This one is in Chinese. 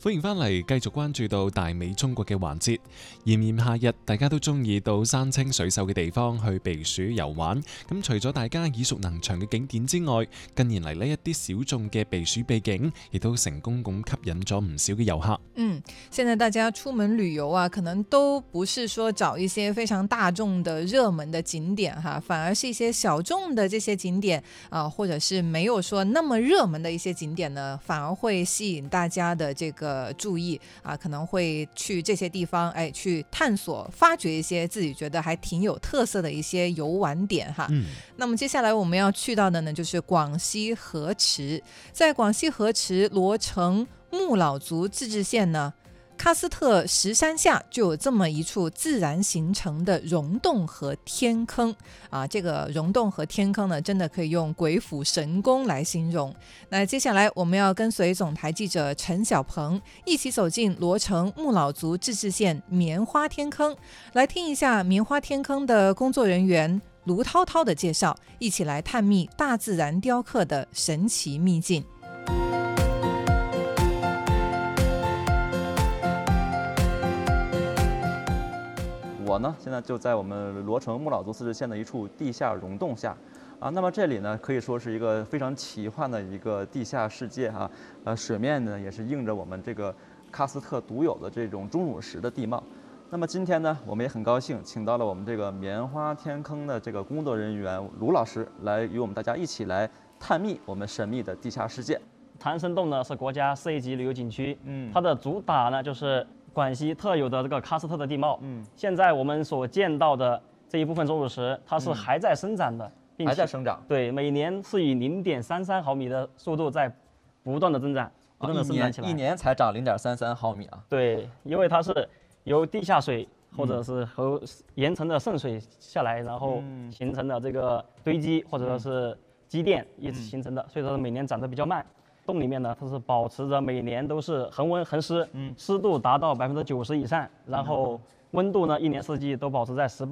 歡迎翻嚟，繼續關注到大美中國嘅環節。炎炎夏日，大家都中意到山清水秀嘅地方去避暑遊玩。咁除咗大家耳熟能詳嘅景點之外，近年嚟呢一啲小眾嘅避暑秘境，亦都成功咁吸引咗唔少嘅遊客。 現在大家出門旅遊啊，可能都不是說找一些非常大眾的熱門的景點哈，反而是一些小眾的這些景點啊，或者是沒有說那麼熱門的一些景點呢，反而會吸引大家的這個注意啊，可能會去這些地方去探索發掘一些自己覺得還挺有特色的一些遊玩點哈。那麼接下來我們要去到的呢，就是廣西河池。在廣西河池羅城穆老族自治縣呢，喀斯特石山下就有這麼一處自然形成的溶洞和天坑啊，這個溶洞和天坑呢，真的可以用鬼斧神工來形容。那接下來我們要跟隨總台記者陳小鵬一起走進羅城穆老族自治縣棉花天坑，來聽一下棉花天坑的工作人員盧滔滔的介紹，一起來探秘大自然雕刻的神奇秘境。 我呢，现在就在我们罗城穆老族自治县的一处地下溶洞下，那么这里呢，可以说是一个非常奇幻的一个地下世界啊，水面呢也是映着我们这个喀斯特独有的这种钟乳石的地貌。那么今天呢，我们也很高兴，请到了我们这个棉花天坑的这个工作人员卢老师，来与我们大家一起来探秘我们神秘的地下世界。 唐僧洞呢是国家4A级旅游景区，它的主打呢就是广西特有的这个喀斯特的地貌。现在我们所见到的这一部分钟乳石，它是还在生长的，并且还在生长。 对，每年是以0.33毫米的速度在不断的增长，不断的生长起来。 一年才长0.33毫米啊？ 对，因为它是由地下水或者是和岩层的渗水下来，然后形成的这个堆积或者说是积淀一起形成的，所以说每年长得比较慢。洞里面呢，它是保持着每年都是恒温恒湿，湿度达到90%以上，然后温度呢一年四季都保持在18